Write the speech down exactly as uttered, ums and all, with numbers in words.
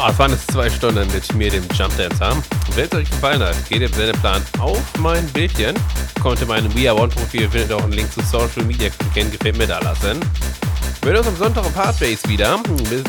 das waren jetzt zwei Stunden mit mir, dem Jumpdancer. Wenn es euch gefallen hat, geht im Sendeplan auf mein Bildchen. Kommt in meinem We Are One Profil, findet auch einen Link zu Social Media. Kennen, gefällt mir da lassen. Wir hören uns am Sonntag auf Hardbase wieder. Bis